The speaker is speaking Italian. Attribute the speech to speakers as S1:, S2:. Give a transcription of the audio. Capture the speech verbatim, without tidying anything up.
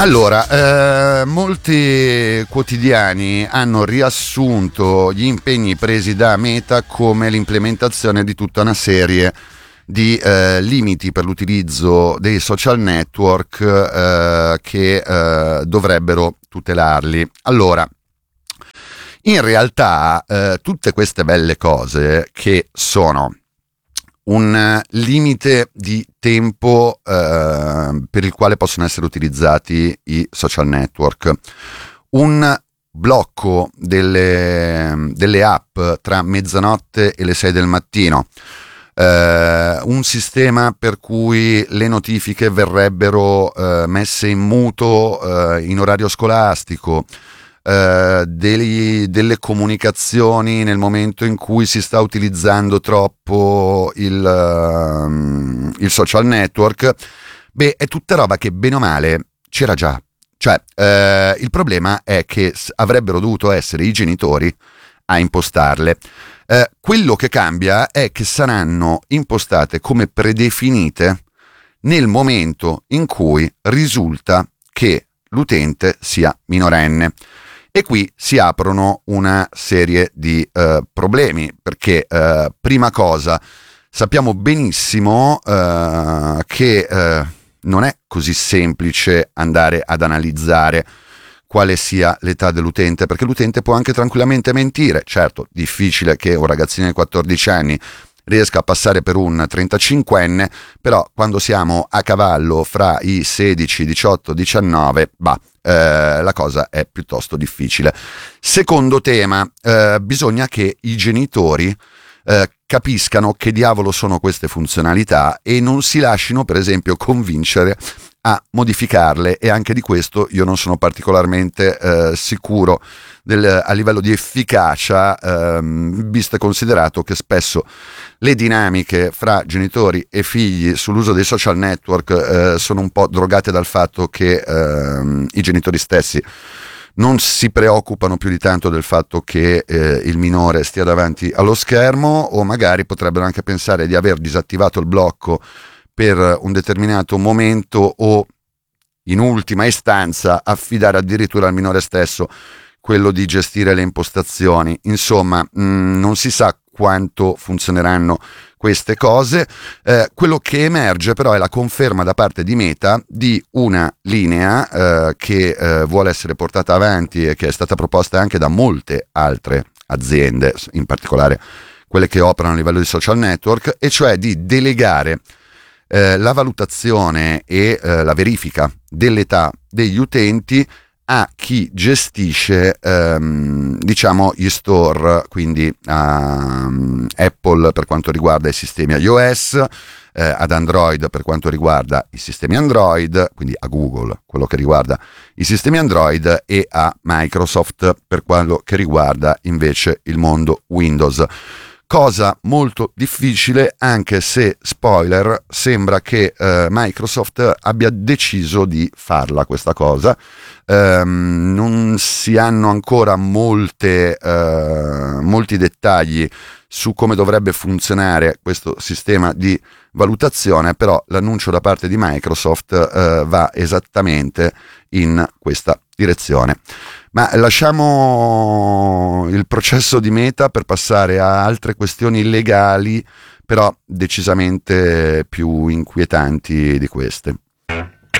S1: Allora, eh, molti quotidiani hanno riassunto gli impegni presi da Meta come l'implementazione di tutta una serie di eh, limiti per l'utilizzo dei social network eh, che eh, dovrebbero tutelarli. Allora, in realtà eh, tutte queste belle cose che sono un limite di tempo eh, per il quale possono essere utilizzati i social network, un blocco delle, delle app tra mezzanotte e le sei del mattino, eh, un sistema per cui le notifiche verrebbero eh, messe in muto eh, in orario scolastico, Uh, degli, delle comunicazioni nel momento in cui si sta utilizzando troppo il, uh, il social network. Beh, è tutta roba che bene o male c'era già. Cioè, uh, il problema è che avrebbero dovuto essere i genitori a impostarle. Uh, quello che cambia è che saranno impostate come predefinite nel momento in cui risulta che l'utente sia minorenne. E qui si aprono una serie di uh, problemi, perché uh, prima cosa sappiamo benissimo uh, che uh, non è così semplice andare ad analizzare quale sia l'età dell'utente, perché l'utente può anche tranquillamente mentire. Certo, difficile che un ragazzino di quattordici anni riesca a passare per un trentacinquenne, però quando siamo a cavallo fra i sedici, diciotto, diciannove, bah, eh, la cosa è piuttosto difficile. Secondo tema, eh, bisogna che i genitori eh, capiscano che diavolo sono queste funzionalità e non si lasciano, per esempio, convincere a modificarle, e anche di questo io non sono particolarmente eh, sicuro del, a livello di efficacia, ehm, visto e considerato che spesso le dinamiche fra genitori e figli sull'uso dei social network eh, sono un po' drogate dal fatto che ehm, i genitori stessi non si preoccupano più di tanto del fatto che eh, il minore stia davanti allo schermo, o magari potrebbero anche pensare di aver disattivato il blocco per un determinato momento, o in ultima istanza affidare addirittura al minore stesso quello di gestire le impostazioni. Insomma, mh, non si sa quanto funzioneranno queste cose. Eh, quello che emerge però è la conferma da parte di Meta di una linea eh, che eh, vuole essere portata avanti e che è stata proposta anche da molte altre aziende, in particolare quelle che operano a livello di social network, e cioè di delegare eh, la valutazione e eh, la verifica dell'età degli utenti a chi gestisce ehm, diciamo gli store, quindi a um, Apple per quanto riguarda i sistemi iOS, eh, ad Android per quanto riguarda i sistemi Android, quindi a Google quello che riguarda i sistemi Android, e a Microsoft per quello che riguarda invece il mondo Windows. Cosa molto difficile, anche se, spoiler, sembra che eh, Microsoft abbia deciso di farla questa cosa. Um, non si hanno ancora molte, uh, molti dettagli su come dovrebbe funzionare questo sistema di valutazione, però l'annuncio da parte di Microsoft uh, va esattamente in questa direzione. Ma lasciamo il processo di Meta per passare a altre questioni legali, però decisamente più inquietanti di queste.